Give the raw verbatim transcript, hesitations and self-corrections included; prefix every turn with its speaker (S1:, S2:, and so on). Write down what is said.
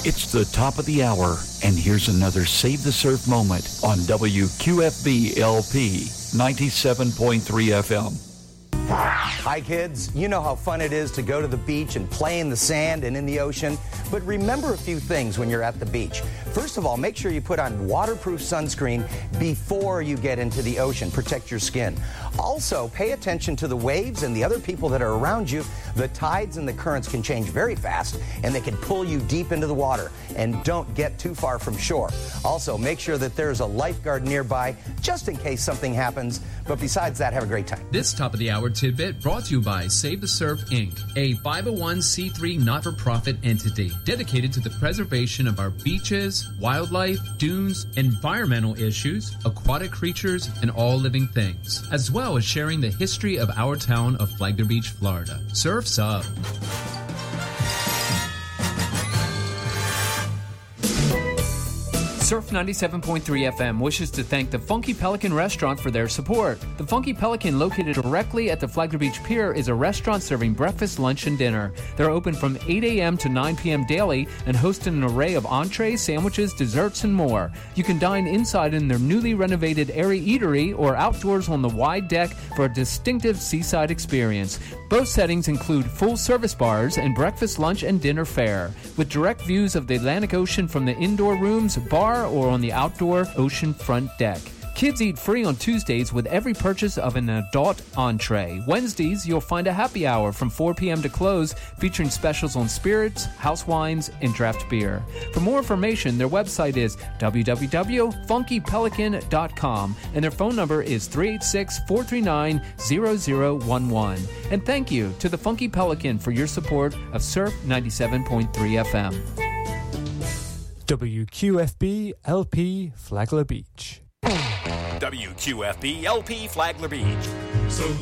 S1: It's the top of the hour, and here's another Save the Surf moment on W Q F B L P ninety-seven point three F M.
S2: Hi kids, you know how fun it is to go to the beach and play in the sand and in the ocean, but remember a few things when you're at the beach. First of all, make sure you put on waterproof sunscreen before you get into the ocean. Protect your skin. Also, pay attention to the waves and the other people that are around you. The tides and the currents can change very fast, and they can pull you deep into the water. And don't get too far from shore. Also, make sure that there's a lifeguard nearby just in case something happens. But besides that, have a great time.
S3: This top of the hour tidbit brought to you by Save the Surf, Incorporated, a five oh one c three not-for-profit entity dedicated to the preservation of our beaches, wildlife, dunes, environmental issues, aquatic creatures, and all living things, as well as sharing the history of our town of Flagler Beach, Florida. Surf's up.
S4: Surf ninety-seven point three F M wishes to thank the Funky Pelican Restaurant for their support. The Funky Pelican, located directly at the Flagler Beach Pier, is a restaurant serving breakfast, lunch, and dinner. They're open from eight a.m. to nine p.m. daily and host an array of entrees, sandwiches, desserts, and more. You can dine inside in their newly renovated airy eatery or outdoors on the wide deck for a distinctive seaside experience. Both settings include full-service bars and breakfast, lunch, and dinner fare, with direct views of the Atlantic Ocean from the indoor rooms, bar, or on the outdoor ocean front deck. Kids eat free on Tuesdays with every purchase of an adult entree. Wednesdays, you'll find a happy hour from four p.m. to close, featuring specials on spirits, house wines, and draft beer. For more information, their website is w w w dot funky pelican dot com, and their phone number is three eight six, four three nine, zero zero one one. And thank you to the Funky Pelican for your support of Surf ninety-seven point three F M.
S5: W Q F B L P Flagler Beach.
S6: W Q F B L P Flagler Beach. So